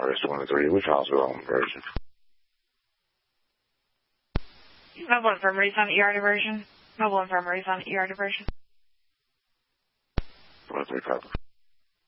Norris 23, which hospital diversion? Mobile infirmaries on ER diversion. Mobile infirmaries on ER diversion. 23, copy.